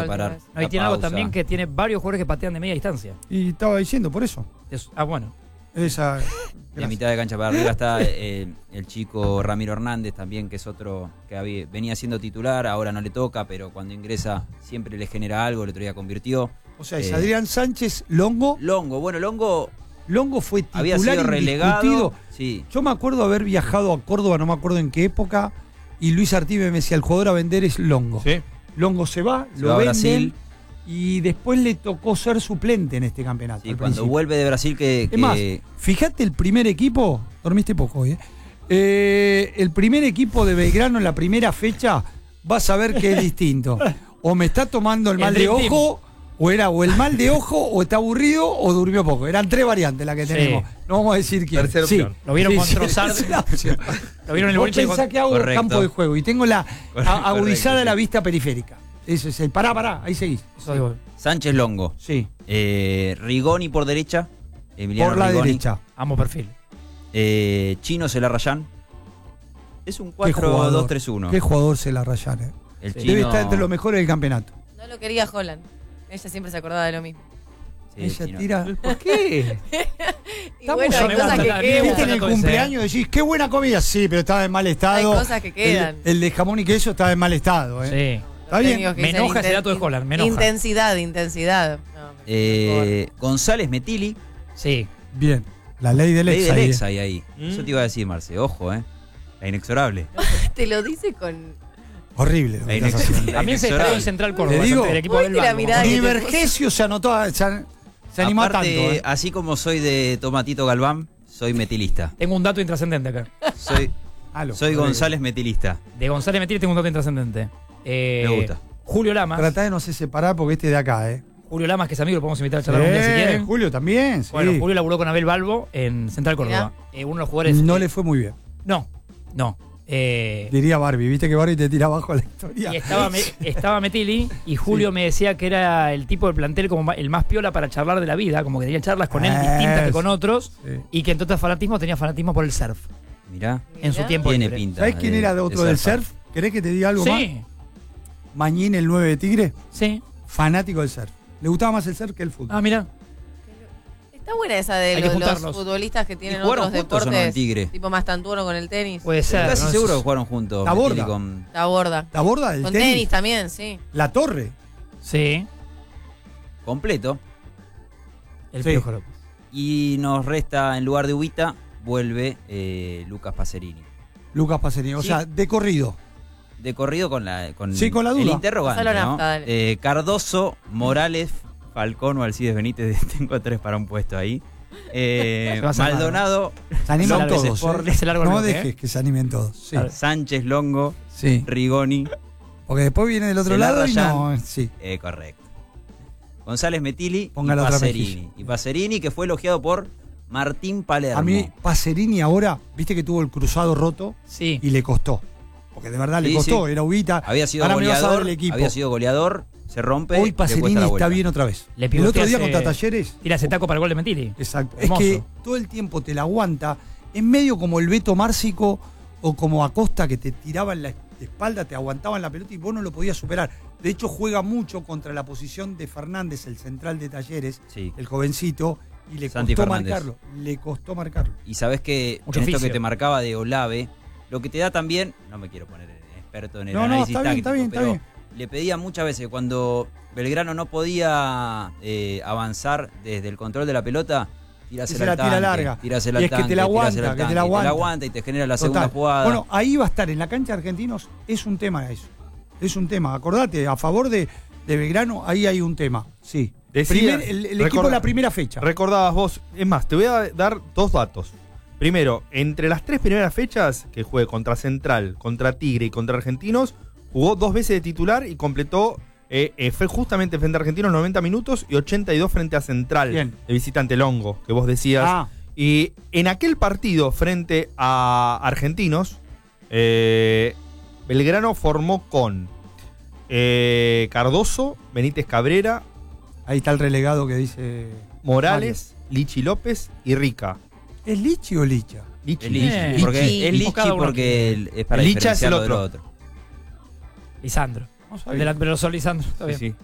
parar. No, y tiene algo también que tiene varios jugadores que patean de media distancia. Y estaba diciendo, por eso. Bueno. Esa. De la mitad de cancha para arriba está el chico Ramiro Hernández también, que es otro que venía siendo titular, ahora no le toca, pero cuando ingresa siempre le genera algo, el otro día convirtió. O sea, es Adrián Sánchez, Longo. Longo fue titular, había sido relegado. Sí. Yo me acuerdo haber viajado a Córdoba, no me acuerdo en qué época, y Luis Artime me decía, el jugador a vender es Longo. Sí. Longo se va, lo venden, Brasil. Y después le tocó ser suplente en este campeonato. Sí, cuando vuelve de Brasil Es más, fíjate el primer equipo, dormiste poco hoy, el primer equipo de Belgrano en la primera fecha, vas a ver que es distinto. O me está tomando el mal de ojo, o el mal de ojo, o está aburrido, o durmió poco. Eran 3 variantes las que tenemos. No vamos a decir quién. Tercera opción. Lo vieron con Trossard. Lo vieron en el boliche. Pensá que hago Correcto. campo de juego y tengo la agudizada correcto, la vista periférica. Eso es el pará, ahí seguís. Sánchez Longo. Sí. Rigoni por derecha. Emiliano por la Rigoni. derecha. Amo perfil. Chino Celarrayán. Es un Qué jugador. 4-2-3-1. Qué jugador se la Rayán, El Debe chino estar entre los mejores del campeonato. No lo quería Holland. Ella siempre se acordaba de lo mismo. Sí, Ella chino. tira. ¿Por qué? Y bueno, hay me cosas gusta, que me ¿Viste quedan. gusta. en el cosa, cumpleaños decís, qué buena comida? Sí, pero estaba en mal estado. Hay cosas que quedan. El de jamón y queso estaba en mal estado. Sí. Está bien. Técnicos que Me dicen enoja ese dato de Holland, me enoja. Intensidad. No, González Metilli. Sí. Bien. La ley del Ley ex. del ahí, ex ahí. Eso te iba a decir, Marce. Ojo, la inexorable. te lo dice con... Horrible. lo que estás haciendo. También se está en Central Córdoba. Te digo, del equipo del ¿viste la Banco. mirada que Ni te Vergesio se anotó, se animó Aparte, tanto. así como soy de Tomatito Galván, soy metilista. Tengo un dato intrascendente acá. Soy González metilista. De González Metilli tengo un dato intrascendente. Me gusta. Julio Lamas. Tratá de no se separar porque este de acá, Julio Lamas, que es amigo, lo podemos invitar a charlar un día si quieren. Julio también, sí. Bueno, Julio laburó con Abel Balbo en Central Córdoba. Uno de los jugadores. No le fue muy bien. No. Diría Barbie, viste que Barbie te tira abajo la historia. Y estaba Metilli y Julio me decía que era el tipo de plantel como el más piola para charlar de la vida, como que tenía charlas con él distintas que con otros, y que en todo fanatismo tenía fanatismo por el surf. Mirá. En su tiempo Tiene libre. pinta. ¿Sabés quién era de otro del surf? ¿Querés que te diga algo más? Sí. Mañín, el 9 de Tigre, Sí. fanático del surf. Le gustaba más el surf que el fútbol. Ah, mira. Está buena esa de Hay que los juntarlos. futbolistas que tienen jugaron otros juntos o no en deportes, Tigre? tipo más tantuono con el tenis. Puede ser. Casi ¿no? seguro que jugaron juntos. La Borda. Metilli con... La borda. La borda del Con tenis. tenis también, sí. La torre. Sí. completo. El Sí. Piojo López. Y nos resta, en lugar de Ubita, vuelve Lucas Pacerini. Lucas Pacerini, o Sí. sea, de corrido. De corrido con la Sí, con la duda. el interrogante, Pasalo ¿no? nafta, dale. Cardoso, Morales, Falcón o Alcides Benítez. Tengo 3 para un puesto ahí. vas a Maldonado, Se animan López todos. Sport, ese largo No bloque, dejes que se animen todos. Sí. Sánchez Longo, Sí. Rigoni. Porque después viene del otro lado y Celarrayán. no. Sí. Correcto. González Metilli Ponga y la otra Pacerini. mejilla. Y Pacerini, que fue elogiado por Martín Palermo. A mí, Pacerini ahora, viste que tuvo el cruzado roto Sí. y le costó. Porque de verdad le Sí, costó, sí. era Ubita. había sido Ahora me vas a dar goleador. el equipo. Había sido goleador. Se rompe. Hoy le cuesta Pacerini la está vuelta. bien otra vez. Le El pivotea otro día ese- contra Talleres. Tira ese taco para el gol de Metilli. Exacto. Hermoso. Es que todo el tiempo te la aguanta. En medio como el Beto Márcico o como Acosta que te tiraba en la espalda, te aguantaban la pelota y vos no lo podías superar. De hecho, juega mucho contra la posición de Fernández, el central de Talleres, Sí. el jovencito, y le Santi costó Fernández. marcarlo. Le costó marcarlo. Y sabés que Mucho en esto oficio. que te marcaba de Olave, lo que te da también, no me quiero poner experto en el No, no, análisis está bien, táctico, está bien, está pero bien. le pedía muchas veces cuando Belgrano no podía avanzar desde el control de la pelota, Y se tirásela la al tira tanque, larga. tirásela Y al es que tanque, te la aguanta, tirásela al que te tanque, la aguanta. aguanta y te genera la Total. segunda jugada. Bueno, ahí va a estar en la cancha de Argentinos, es un tema eso. Es un tema. Acordate, a favor de Belgrano, ahí hay un tema. Sí. Decía- el equipo de la primera fecha. Recordabas vos, es más, te voy a dar 2 datos. Primero, entre las 3 primeras fechas que jugué contra Central, contra Tigre y contra Argentinos, jugó 2 veces de titular y completó, fue justamente frente a Argentinos 90 minutos y 82 frente a Central, Bien. de visitante Longo, que vos decías. Ah. Y en aquel partido frente a Argentinos, Belgrano formó con Cardoso, Benítez Cabrera, Ahí está el relegado que dice. Morales, Lichi López y Rica. ¿Es Lichi o Licha? Lichi. Es Lichi, Lichi. porque Lichi. es Lichi Cada uno porque es para El Licha es el diferenciarlo del otro. otro. Lisandro. No El sabía. delantero Lisandro. Está bien. Sí, sí.